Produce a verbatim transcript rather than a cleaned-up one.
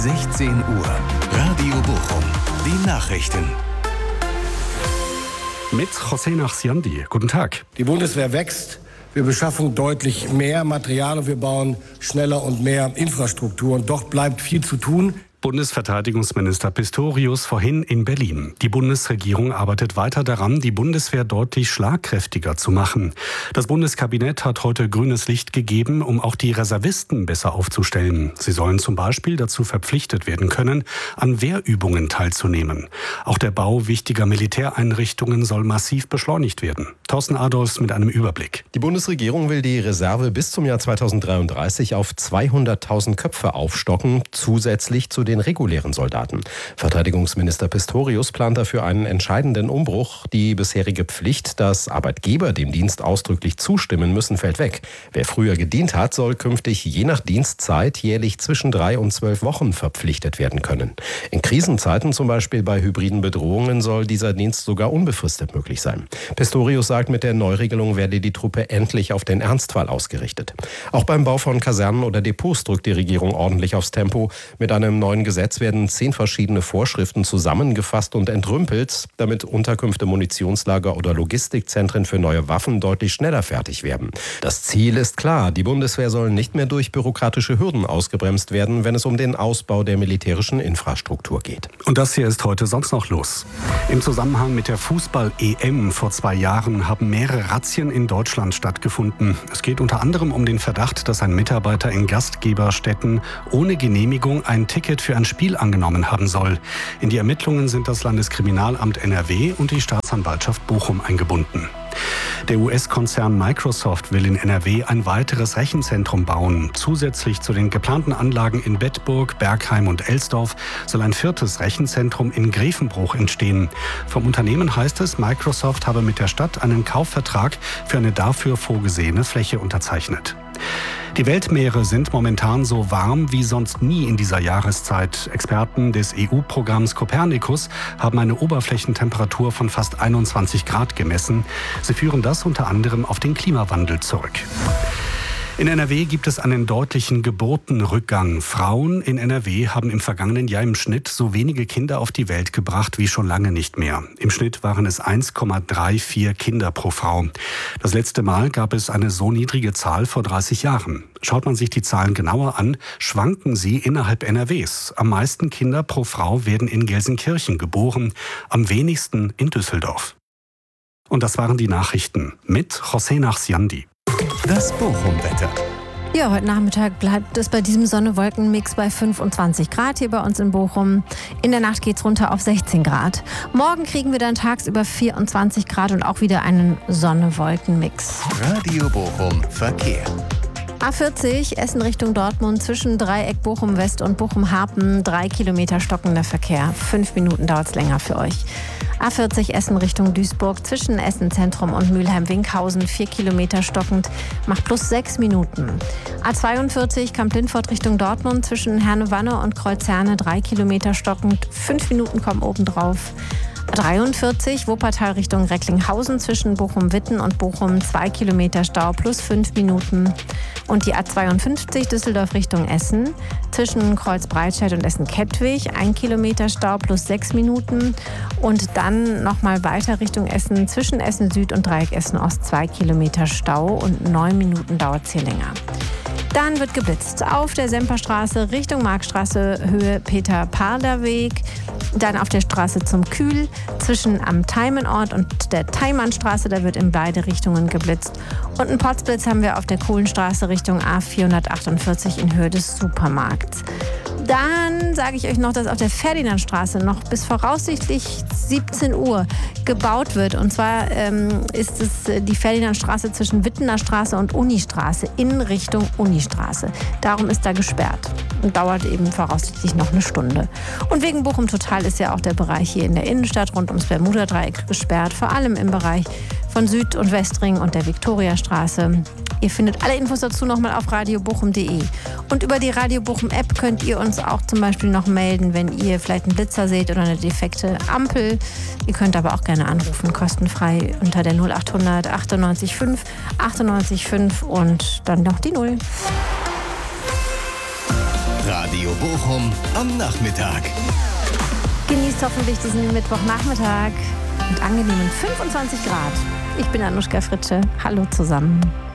sechzehn Uhr. Radio Bochum. Die Nachrichten. Mit José Nachsiandi. Guten Tag. Die Bundeswehr wächst. Wir beschaffen deutlich mehr Material und wir bauen schneller und mehr Infrastruktur. Und doch bleibt viel zu tun. Bundesverteidigungsminister Pistorius vorhin in Berlin. Die Bundesregierung arbeitet weiter daran, die Bundeswehr deutlich schlagkräftiger zu machen. Das Bundeskabinett hat heute grünes Licht gegeben, um auch die Reservisten besser aufzustellen. Sie sollen zum Beispiel dazu verpflichtet werden können, an Wehrübungen teilzunehmen. Auch der Bau wichtiger Militäreinrichtungen soll massiv beschleunigt werden. Thorsten Adolfs mit einem Überblick. Die Bundesregierung will die Reserve bis zum Jahr zweitausenddreiunddreißig auf zweihunderttausend Köpfe aufstocken, zusätzlich zu den den regulären Soldaten. Verteidigungsminister Pistorius plant dafür einen entscheidenden Umbruch. Die bisherige Pflicht, dass Arbeitgeber dem Dienst ausdrücklich zustimmen müssen, fällt weg. Wer früher gedient hat, soll künftig je nach Dienstzeit jährlich zwischen drei und zwölf Wochen verpflichtet werden können. In Krisenzeiten, zum Beispiel bei hybriden Bedrohungen, soll dieser Dienst sogar unbefristet möglich sein. Pistorius sagt, mit der Neuregelung werde die Truppe endlich auf den Ernstfall ausgerichtet. Auch beim Bau von Kasernen oder Depots drückt die Regierung ordentlich aufs Tempo. Mit einem neuen Gesetz werden zehn verschiedene Vorschriften zusammengefasst und entrümpelt, damit Unterkünfte, Munitionslager oder Logistikzentren für neue Waffen deutlich schneller fertig werden. Das Ziel ist klar, die Bundeswehr soll nicht mehr durch bürokratische Hürden ausgebremst werden, wenn es um den Ausbau der militärischen Infrastruktur geht. Und das hier ist heute sonst noch los. Im Zusammenhang mit der Fußball-E M vor zwei Jahren haben mehrere Razzien in Deutschland stattgefunden. Es geht unter anderem um den Verdacht, dass ein Mitarbeiter in Gastgeberstätten ohne Genehmigung ein Ticket für ein Spiel angenommen haben soll. In die Ermittlungen sind das Landeskriminalamt N R W und die Staatsanwaltschaft Bochum eingebunden. Der U S-Konzern Microsoft will in N R W ein weiteres Rechenzentrum bauen. Zusätzlich zu den geplanten Anlagen in Bedburg, Bergheim und Elsdorf soll ein viertes Rechenzentrum in Grevenbruch entstehen. Vom Unternehmen heißt es, Microsoft habe mit der Stadt einen Kaufvertrag für eine dafür vorgesehene Fläche unterzeichnet. Die Weltmeere sind momentan so warm wie sonst nie in dieser Jahreszeit. Experten des E U-Programms Copernicus haben eine Oberflächentemperatur von fast einundzwanzig Grad gemessen. Sie führen das unter anderem auf den Klimawandel zurück. In N R W gibt es einen deutlichen Geburtenrückgang. Frauen in N R W haben im vergangenen Jahr im Schnitt so wenige Kinder auf die Welt gebracht wie schon lange nicht mehr. Im Schnitt waren es eins Komma vierunddreißig Kinder pro Frau. Das letzte Mal gab es eine so niedrige Zahl vor dreißig Jahren. Schaut man sich die Zahlen genauer an, schwanken sie innerhalb N R Ws. Am meisten Kinder pro Frau werden in Gelsenkirchen geboren, am wenigsten in Düsseldorf. Und das waren die Nachrichten mit José Nachsiandi. Das Bochum-Wetter. Ja, heute Nachmittag bleibt es bei diesem Sonne-Wolken-Mix bei fünfundzwanzig Grad hier bei uns in Bochum. In der Nacht geht's runter auf sechzehn Grad. Morgen kriegen wir dann tagsüber vierundzwanzig Grad und auch wieder einen Sonne-Wolken-Mix. Radio Bochum Verkehr. A vierzig, Essen Richtung Dortmund, zwischen Dreieck Bochum West und Bochum Harpen, drei Kilometer stockender Verkehr. Fünf Minuten dauert es länger für euch. A vierzig, Essen Richtung Duisburg, zwischen Essen Zentrum und Mülheim-Winkhausen, vier Kilometer stockend, macht plus sechs Minuten. A zweiundvierzig, Kamp-Lindfort Richtung Dortmund, zwischen Herne-Wanne und Kreuzherne, drei Kilometer stockend, fünf Minuten kommen obendrauf. A dreiundvierzig, Wuppertal Richtung Recklinghausen, zwischen Bochum-Witten und Bochum, zwei Kilometer Stau plus fünf Minuten. Und die A zweiundfünfzig, Düsseldorf Richtung Essen, zwischen Kreuzbreitscheid und Essen-Kettwig, ein Kilometer Stau plus sechs Minuten. Und dann nochmal weiter Richtung Essen, zwischen Essen Süd und Dreieck Essen Ost, zwei Kilometer Stau und neun Minuten dauert es hier länger. Dann wird geblitzt auf der Semperstraße Richtung Marktstraße, Höhe Peter-Pader-Weg. Dann auf der Straße zum Kühl, zwischen am Teimenort und der Teimannstraße, da wird in beide Richtungen geblitzt. Und einen Potzblitz haben wir auf der Kohlenstraße Richtung A vierhundertachtundvierzig in Höhe des Supermarkts. Dann sage ich euch noch, dass auf der Ferdinandstraße noch bis voraussichtlich siebzehn Uhr gebaut wird. Und zwar ähm, ist es die Ferdinandstraße zwischen Wittener Straße und Unistraße in Richtung Unistraße. Darum ist da gesperrt und dauert eben voraussichtlich noch eine Stunde. Und wegen Bochum Total ist ja auch der Bereich hier in der Innenstadt rund ums Bermuda-Dreieck gesperrt, vor allem im Bereich von Süd- und Westring und der Viktoriastraße. Ihr findet alle Infos dazu nochmal auf radio bochum punkt de. Und über die Radio Bochum App könnt ihr uns auch zum Beispiel noch melden, wenn ihr vielleicht einen Blitzer seht oder eine defekte Ampel. Ihr könnt aber auch gerne anrufen, kostenfrei unter der null achthundert achtundneunzig fünf achtundneunzig fünf und dann noch die null. Radio Bochum am Nachmittag. Genießt hoffentlich diesen Mittwochnachmittag mit angenehmen fünfundzwanzig Grad. Ich bin Anuschka Fritsche. Hallo zusammen.